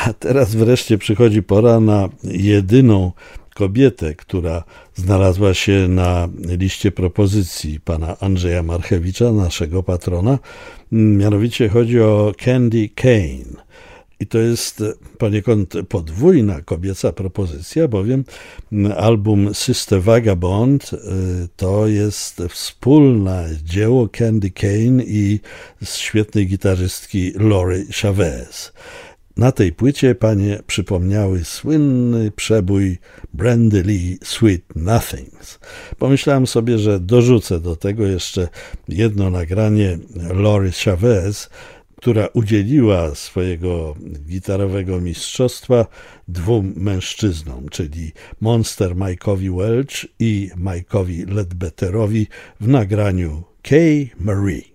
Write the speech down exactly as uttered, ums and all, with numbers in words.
A teraz wreszcie przychodzi pora na jedyną kobietę, która znalazła się na liście propozycji pana Andrzeja Marchewicza, naszego patrona. Mianowicie chodzi o Candy Kane. I to jest poniekąd podwójna kobieca propozycja, bowiem album Sister Vagabond to jest wspólne dzieło Candy Kane i świetnej gitarzystki Lori Chavez. Na tej płycie panie przypomniały słynny przebój Brandi Lee Sweet Nothings. Pomyślałem sobie, że dorzucę do tego jeszcze jedno nagranie Lori Chavez, która udzieliła swojego gitarowego mistrzostwa dwóm mężczyznom, czyli Monster Mike'owi Welch i Mike'owi Ledbetterowi w nagraniu K. Marie.